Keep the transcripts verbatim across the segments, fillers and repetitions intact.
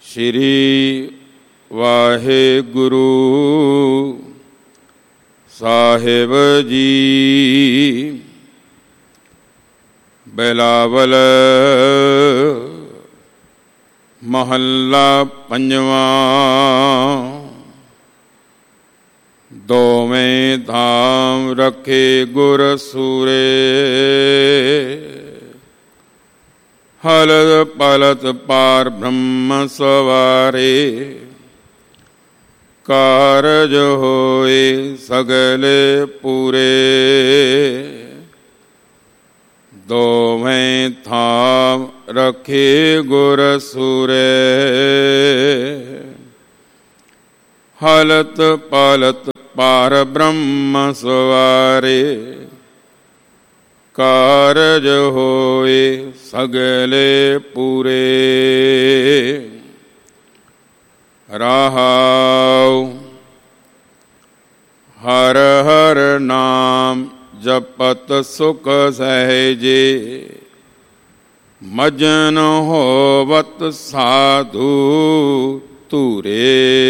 ਸ਼੍ਰੀ ਵਾਹਿਗੁਰੂ ਸਾਹਿਬ ਜੀ। ਬਿਲਾਵਲ ਮਹੱਲਾ ਪੰਜਵਾਂ। ਦੋਵੇਂ ਧਾਮ ਰੱਖੇ ਗੁਰ ਸੂਰੇ, ਹਲਤ ਪਲਤ ਪਾਰ ਬ੍ਰਹਮ ਸਵਾਰੇ। ਕਾਰਜ ਹੋਏ ਸਗਲੇ ਪੂਰੇ, ਦੋਵੇਂ ਥਾਮ ਰੱਖੇ ਗੁਰ ਸੂਰੇ। ਹਲਤ ਪਲਤ ਪਾਰ ਬ੍ਰਹਮ ਸਵਾਰੇ, ਕਾਰਜ ਹੋਏ ਸਗਲੇ ਪੂਰੇ। ਰਹਾਉ ਹਰ ਹਰ ਨਾਮ ਜਪਤ ਸੁਖ ਸਹਿਜੇ, ਮਜਨ ਹੋਵਤ ਸਾਧੂ ਧੂਰੇ।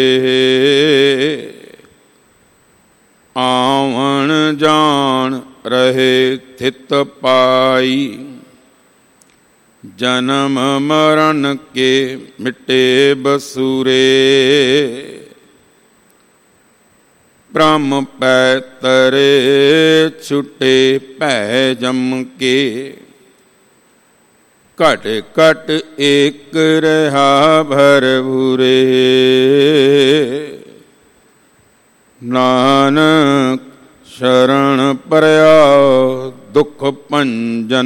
ਆਵਣ ਜਾਣ ਰਹੇ ਥਿਤ ਪਾਈ, ਜਨਮ ਮਰਨ ਕੇ ਮਿਟੇ ਬਸੂਰੇ। ਬ੍ਰਹਮ ਪੈ ਤਰੇ ਛੁਟੇ ਭੈ ਜਮ ਕੇ, ਘਟ ਘਟ ਏਕ ਰਹਾ ਭਰਪੂਰੇ। ਨਾਨਕ ਸ਼ਰਨ ਪਰਿਆ ਦੁਖ ਭੰਜਨ,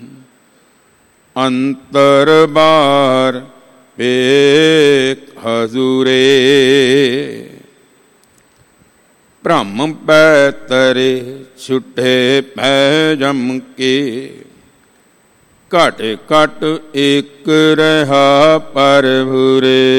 ਅੰਤਰ ਬਾਰ ਵੇਖ ਹਜ਼ੂਰੇ। ਬ੍ਰਹਮ ਪੈ ਤਰੇ ਛੁਟੇ ਭੈ ਜਮ ਕੇ, ਘਟ ਘਟ ਏਕ ਰਹਾ ਭਰਪੂਰੇ।